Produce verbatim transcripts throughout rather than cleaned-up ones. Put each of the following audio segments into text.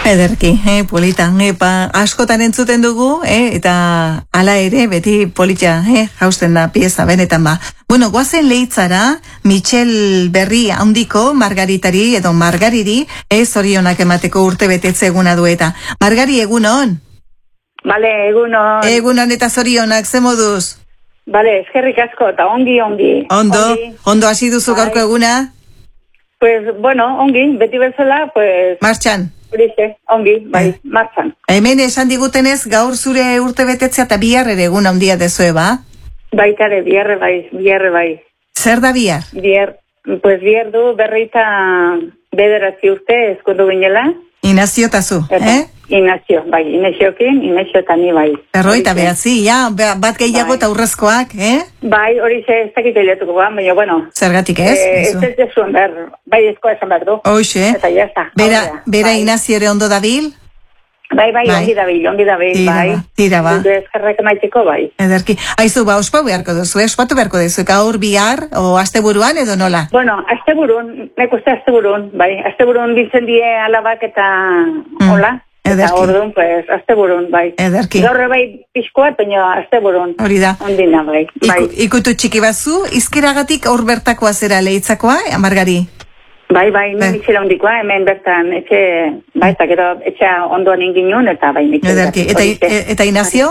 Ederki, eh, polita, eh, pa, askotan entzuten dugu, eh, eta ala ere, beti polita, eh, jausten da pieza, benetan ba. Bueno, guazen lehitzara, Michel Berri handiko Margaritari edo Margariri, eh, zorionak emateko urte betetze eguna dueta. Margari, egunon? Bale, egunon. Egunon eta zorionak, ze moduz? Bale, eskerrik asko, eta ongi, ongi. Ondo, ongi. ondo hasi duzu gaurko eguna? Pues, bueno, ongi, beti bezala, pues... Martxan. Horixe, ongi, bai, eh. martxan. Hemen esan digutenez, gaur zure urte betetzea eta bihar ere egun handia dezue, ba? Baitare, biharre bai, biharre bai. Zer da bihar? Bihar, pues bihar du berreita bederatzi urte eskundu binela. Inazio tazu, eh? Inazio, bai, Inaziokin, Inazio eta ni bai. Berroita behatzi, ja, bat gehiago eta urrezkoak, eh? Bai, hori ze ez dakit eletuko, baina, bueno. Zergatik ez? Ez ez ez zuen behar, bai ezkoa esan behar du. Hoxe. Eta jazta. Bera, bera Inazio ere ondo dabil? Bai, bai, ongi dabil, ongi dabil, bai. Tira ba. Dute eskerrek emaiteko, bai. Ederki. Aizu, ba, ospa beharko duzu, ospatu beharko duzu, gaur bihar, o asteburuan edo nola? Bueno, asteburun, nek uste asteburun, bai. Asteburun biltzen die alabak eta hola. Eta orduan, pues, asteburun, bai. Ederki. Gaur bai pixkoat, baina asteburun. Hori da. Ondina, bai. Iku, ikutu txiki bazu, izkeragatik hor bertakoa zera lehitzakoa, Margari? Bai, bai, ni mitxera hondikoa, hemen bertan, etxe, bai, eta gero, etxe ondoan inginun, eta bai, mitxera. Ederki. Eta, eta Inazio?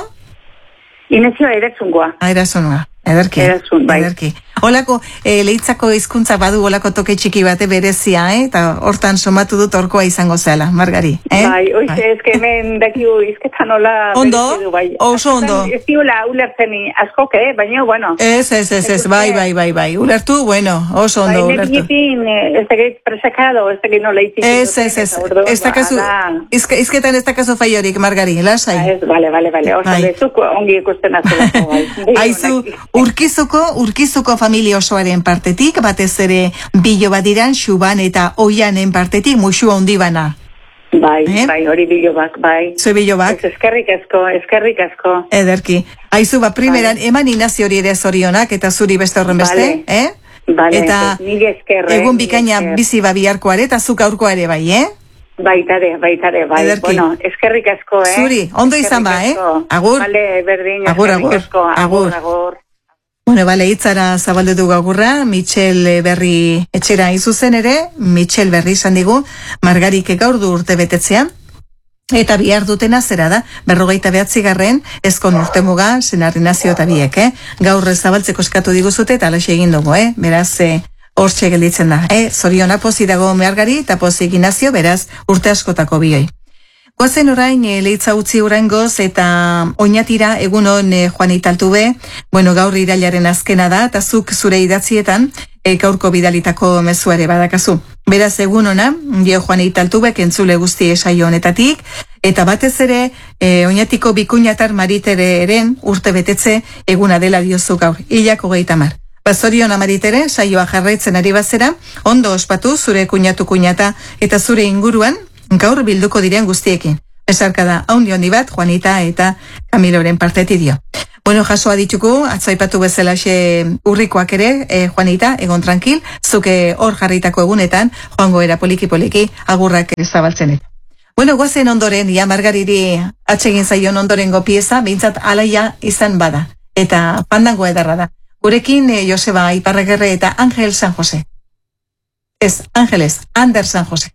Inazio eretzungoa. Ah, eretzungoa. Ederki. Eretzun, bai. Ederki. Olako, e, lehitzako hizkuntza badu olako toke txiki bate berezia, eh? Eta hortan somatu dut orkoa izango zela, Margari, eh? Bai, oize, bai. Ezke hemen dakiu izketan ola... Ondo, bai. Oso ondo. Ez diula ulertzeni askoke, eh? Baina, bueno... Ez, ez, ez, ez, bai, bai, bai, bai. Ulertu, bueno, oso ondo, bai, ulertu. Bai, ez dakit presakado, ez dakit nola itik... Ez, ez, ez, ez dakazu, izketan ez dakazu faiorik, Margari, lasai. Ez, bale, bale, bale, oso, bezuk ongi ikusten azulako, bai. Aizu, urkizuko, urkizuko familia osoaren partetik, batez ere bilo badiran, xuban eta oianen partetik, musu handi bana. Bai, eh? Bai, hori bilo bak, bai. Zue bilo bak? Ez eskerrik asko, eskerrik asko. Ederki. Aizu, ba, primeran, bai. Eman Inazio hori ere zorionak, eta zuri beste horren beste, vale. eh? Vale, eta eskerre, egun bikaina bizi babiarkoare, eta zuk aurkoare bai, eh? Baitare, baitare, bai. Ederki. Bueno, eskerrik asko, eh? Zuri, ondo izan ba, eh? Agur. Vale, berdin, agur, eskerrik agur. asko. Agur, agur. agur. Bueno, bale, hitzara zabaldu du gagurra, Michel Berri etxera izuzen ere, Michel Berri izan digu, Margarik gaur du urte betetzea, eta bihar dutena zera da, berrogeita behatzi garren, ezkon urte muga, senarri nazio eta biek, eh? Gaur zabaltzeko eskatu diguzute eta alaxe egin dugu, eh? Beraz, eh, hortxe gelditzen da, eh? Zoriona pozi dago Margari eta pozik Inazio, beraz, urte askotako bioi. Goazen orain, e, lehitza utzi oraingoz eta oinatira egunon e, Juanita Altube, bueno, gaur irailaren azkena da, eta zuk zure idatzietan e, gaurko bidalitako mezuare badakazu. Beraz egunona, dio Juanita Altube, kentzule guzti esaio honetatik, eta batez ere, e, oinatiko bikuñatar maritere eren urte betetze eguna dela diozu gaur, hilako gehieta mar. Bazorion amaritere, saioa jarraitzen ari bazera, ondo ospatu zure kuñatu kuñata eta zure inguruan, gaur bilduko diren guztiekin. Esarka da, haundi hondi bat, Juanita eta Kamiloren parteti dio. Bueno, jasoa ditugu, atzaipatu bezalaxe urrikoak ere, eh, Juanita, egon tranquil, zuke hor jarritako egunetan, joango era poliki-poliki, agurrak zabaltzenet. Bueno, goazen ondoren, ja Margariri atsegin zaion ondorengo pieza, bintzat alaia izan bada, eta pandango edarra da. Gurekin eh, Joseba Iparragerre eta Angel San Jose. Ez, Angeles, Ander San Jose.